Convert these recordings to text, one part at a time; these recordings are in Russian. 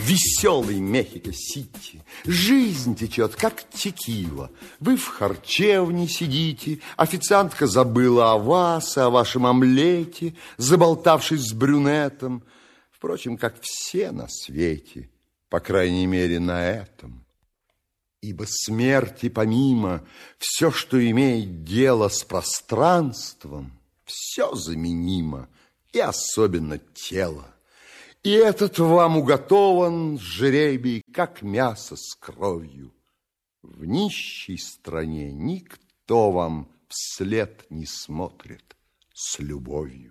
веселый Мехико-Сити. Жизнь течет, как текила. Вы в харчевне сидите, официантка забыла о вас и о вашем омлете, заболтавшись с брюнетом. Впрочем, как все на свете, по крайней мере, на этом. Ибо смерти помимо, все, что имеет дело с пространством, все заменимо, и особенно тело. И этот вам уготован жребий, как мясо с кровью. В нищей стране никто вам вслед не смотрит с любовью.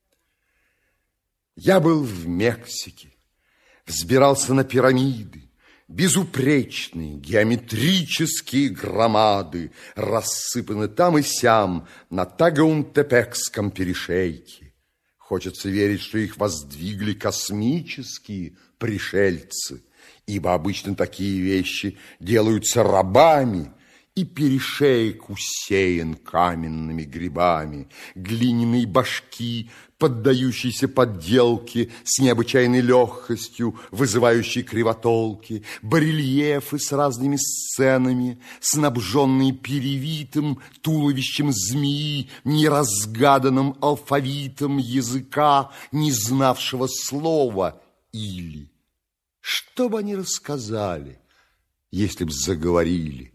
Я был в Мексике, взбирался на пирамиды, безупречные геометрические громады рассыпаны там и сям на Тагеунтепекском перешейке. Хочется верить, что их воздвигли космические пришельцы, ибо обычно такие вещи делаются рабами, и перешеек усеян каменными грибами, глиняные башки, поддающиеся подделке с необычайной легкостью, вызывающей кривотолки, барельефы с разными сценами, снабженные перевитым туловищем змеи, неразгаданным алфавитом языка, не знавшего слова «или». Что бы они рассказали, если б заговорили?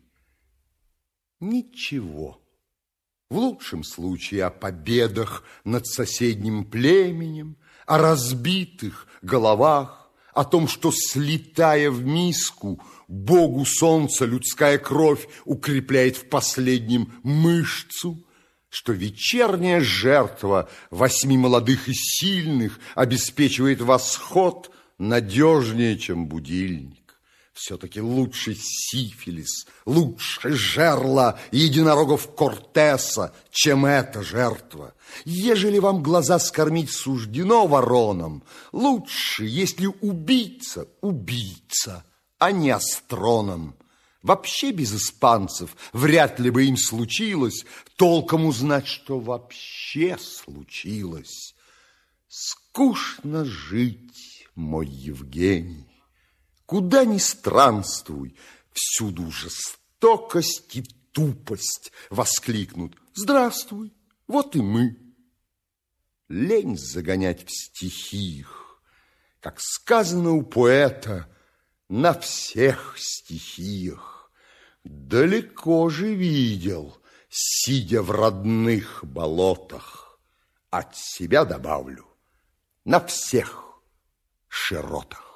Ничего. В лучшем случае о победах над соседним племенем, о разбитых головах, о том, что, слетая в миску, Богу солнца людская кровь укрепляет в последнем мышцу, что вечерняя жертва 8 молодых и сильных обеспечивает восход надежнее, чем будильник. Все-таки лучше сифилис, лучше жерла единорогов Кортеса, чем эта жертва. Ежели вам глаза скормить суждено вороном, лучше, если убийца, убийца, а не астроном. Вообще без испанцев вряд ли бы им случилось толком узнать, что вообще случилось. Скучно жить, мой Евгений. Куда ни странствуй, всюду жестокость и тупость воскликнут. Здравствуй, вот и мы. Лень загонять в стихиях, как сказано у поэта, на всех стихиях. Далеко же видел, сидя в родных болотах. От себя добавлю, на всех широтах.